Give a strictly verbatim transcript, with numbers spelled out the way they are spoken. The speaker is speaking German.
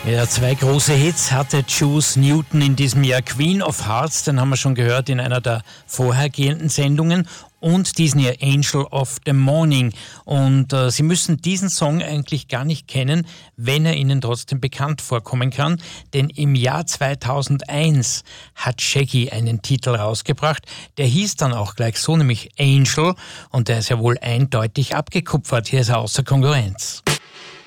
Ja, zwei große Hits hatte Juice Newton in diesem Jahr. Queen of Hearts, den haben wir schon gehört in einer der vorhergehenden Sendungen. Und diesen hier Angel of the Morning. Und äh, Sie müssen diesen Song eigentlich gar nicht kennen, wenn er Ihnen trotzdem bekannt vorkommen kann. Denn im Jahr zweitausendeins hat Shaggy einen Titel rausgebracht. Der hieß dann auch gleich so, nämlich Angel. Und der ist ja wohl eindeutig abgekupfert. Hier ist er außer Konkurrenz.